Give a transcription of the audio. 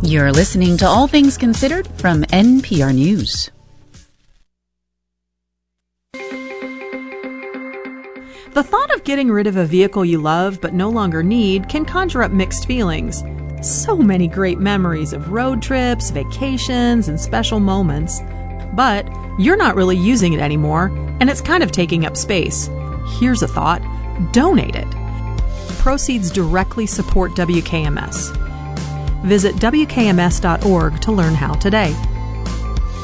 You're listening to All Things Considered from NPR News. The thought of getting rid of a vehicle you love but no longer need can conjure up mixed feelings. So many great memories of road trips, vacations, and special moments. But you're not really using it anymore, and it's kind of taking up space. Here's a thought: donate it. Proceeds directly support WKMS. Visit WKMS.org to learn how today.